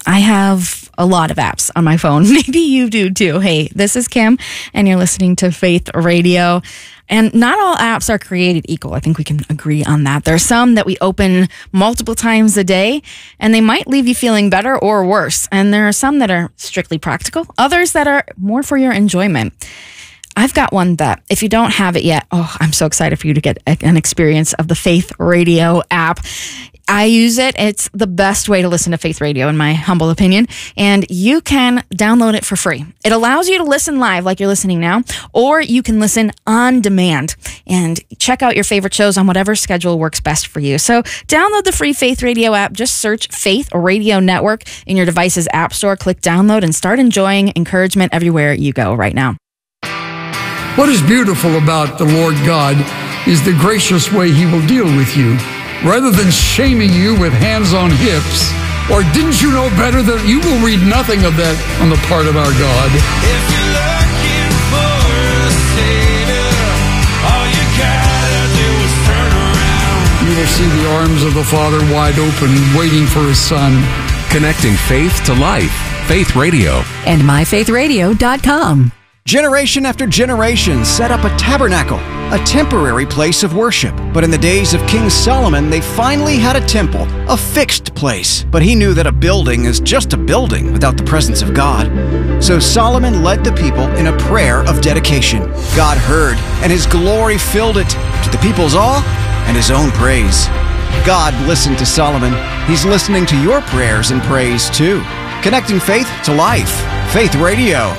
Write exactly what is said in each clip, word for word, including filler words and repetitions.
I have a lot of apps on my phone. Maybe you do too. Hey, this is Kim, and you're listening to Faith Radio. And not all apps are created equal. I think we can agree on that. There are some that we open multiple times a day, and they might leave you feeling better or worse. And there are some that are strictly practical, others that are more for your enjoyment. I've got one that, if you don't have it yet, oh, I'm so excited for you to get an experience of the Faith Radio app. I use it. It's the best way to listen to Faith Radio, in my humble opinion. And you can download it for free. It allows you to listen live like you're listening now, or you can listen on demand and check out your favorite shows on whatever schedule works best for you. So download the free Faith Radio app. Just search Faith Radio Network in your device's app store. Click download and start enjoying encouragement everywhere you go right now. What is beautiful about the Lord God is the gracious way He will deal with you. Rather than shaming you with hands on hips, or didn't you know better that you will read nothing of that on the part of our God. If you're looking for a savior, all you gotta do is turn around. You will see the arms of the Father wide open, waiting for His Son. Connecting faith to life. Faith Radio. And my faith radio dot com. Generation after generation set up a tabernacle, a temporary place of worship. But in the days of King Solomon, they finally had a temple, a fixed place. But he knew that a building is just a building without the presence of God. So Solomon led the people in a prayer of dedication. God heard, and His glory filled it, to the people's awe and His own praise. God listened to Solomon. He's listening to your prayers and praise too. Connecting faith to life. Faith Radio.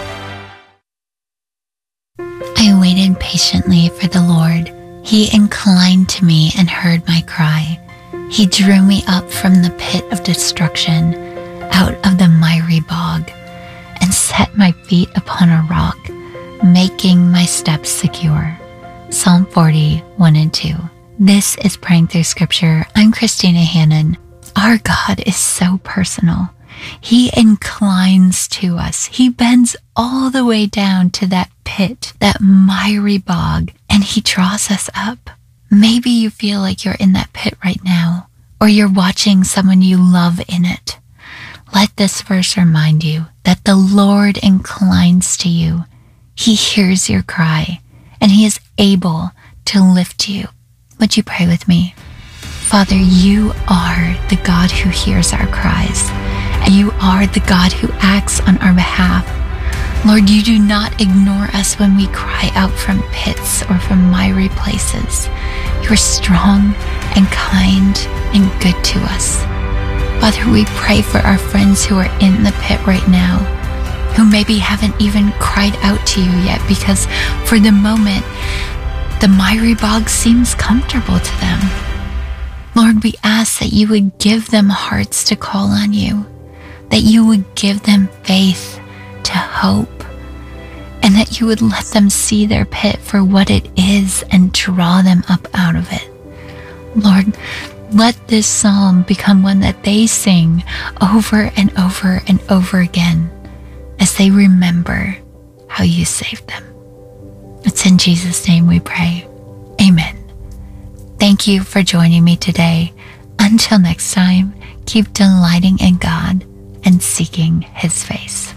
I waited patiently for the Lord. He inclined to me and heard my cry. He drew me up from the pit of destruction, out of the miry bog, and set my feet upon a rock, making my steps secure. Psalm forty, one and two. This is Praying Through Scripture. I'm Christina Hannon. Our God is so personal. He inclines to us. He bends all the way down to that pit, that miry bog, and He draws us up. Maybe you feel like you're in that pit right now, or you're watching someone you love in it. Let this verse remind you that the Lord inclines to you. He hears your cry, and He is able to lift you. Would you pray with me? Father, You are the God who hears our cries. You are the God who acts on our behalf. Lord, You do not ignore us when we cry out from pits or from miry places. You are strong and kind and good to us. Father, we pray for our friends who are in the pit right now, who maybe haven't even cried out to You yet because for the moment, the miry bog seems comfortable to them. Lord, we ask that You would give them hearts to call on You, that You would give them faith to hope, and that You would let them see their pit for what it is and draw them up out of it. Lord, let this psalm become one that they sing over and over and over again as they remember how You saved them. It's in Jesus' name we pray. Amen. Thank you for joining me today. Until next time, keep delighting in God and seeking His face.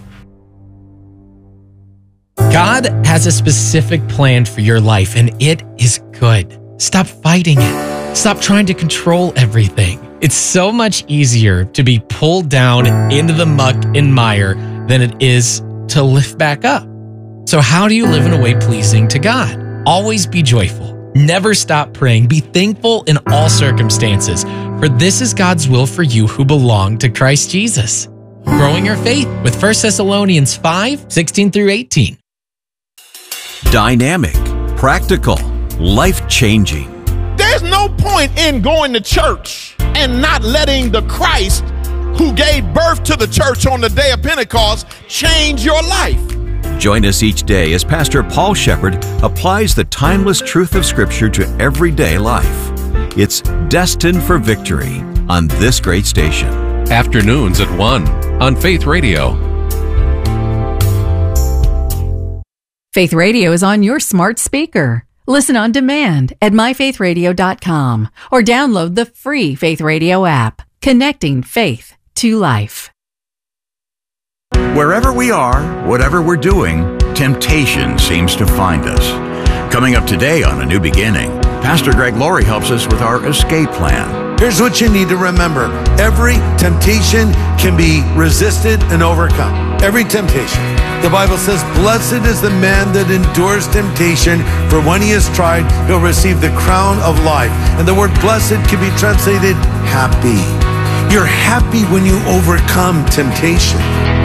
God has a specific plan for your life, and it is good. Stop fighting it. Stop trying to control everything. It's so much easier to be pulled down into the muck and mire than it is to lift back up. So how do you live in a way pleasing to God? Always be joyful. Never stop praying. Be thankful in all circumstances, for this is God's will for you who belong to Christ Jesus. Growing your faith with First Thessalonians five, sixteen through eighteen. Dynamic, practical, life-changing. There's no point in going to church and not letting the Christ who gave birth to the church on the day of Pentecost change your life. Join us each day as Pastor Paul Shepherd applies the timeless truth of Scripture to everyday life. It's Destined for Victory on this great station. Afternoons at one on Faith Radio. Faith Radio is on your smart speaker. Listen on demand at my faith radio dot com or download the free Faith Radio app, connecting faith to life. Wherever we are, whatever we're doing, temptation seems to find us. Coming up today on A New Beginning, Pastor Greg Laurie helps us with our escape plan. Here's what you need to remember. Every temptation can be resisted and overcome. Every temptation. The Bible says, blessed is the man that endures temptation, for when he is tried, he'll receive the crown of life. And the word blessed can be translated happy. You're happy when you overcome temptation.